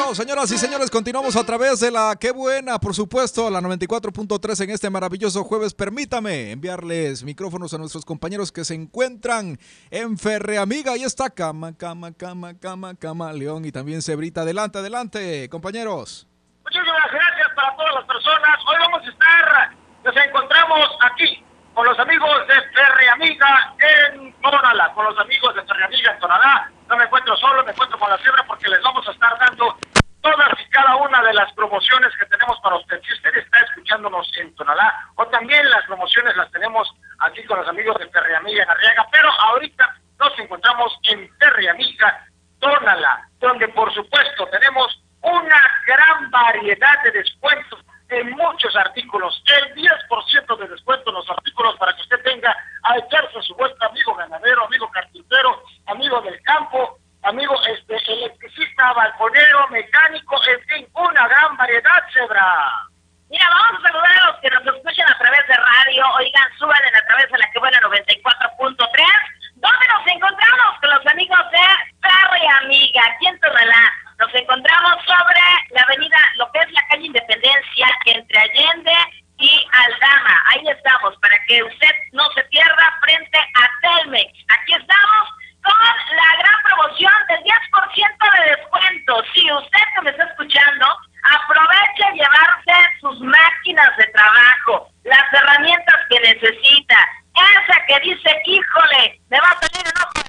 Bueno, señoras y señores, continuamos a través de la Qué Buena, por supuesto, la 94.3 en este maravilloso jueves. Permítame enviarles micrófonos a nuestros compañeros que se encuentran en Ferreamiga. Ahí está León y también Cebrita. Adelante, adelante, compañeros. Muchísimas gracias para todas las personas. Hoy nos encontramos aquí con los amigos de Ferreamiga en Tonalá, con los amigos de Ferreamiga en Tonalá. No me encuentro solo, me encuentro con la Cebra porque les vamos a estar dando todas y cada una de las promociones que tenemos para usted. Si usted está escuchándonos en Tonalá, o también las promociones las tenemos aquí con los amigos de Ferreamiga en Arriaga, pero ahorita nos encontramos en Ferreamiga, Tonalá, donde por supuesto tenemos una gran variedad de descuentos en muchos artículos, el 10% de descuento en los artículos para que usted tenga a echarse su vuestro amigo ganadero, amigo carpintero, amigo del campo, amigo electricista, balconero, mecánico, en fin, una gran variedad, Cebra. Mira, vamos a saludar a los que nos escuchan a través de radio, oigan, suban a través de la Qué Buena 94.3, donde nos encontramos con los amigos de Ferreamiga, aquí en Tonalá. Nos encontramos sobre la avenida, lo que es la calle Independencia, entre Allende y Aldama. Ahí estamos, para que usted no se pierda frente a Telmex. Aquí estamos con la gran promoción del 10% de descuento. Si usted que me está escuchando, aproveche llevarse sus máquinas de trabajo, las herramientas que necesita. Esa que dice, híjole, me va a salir en ojo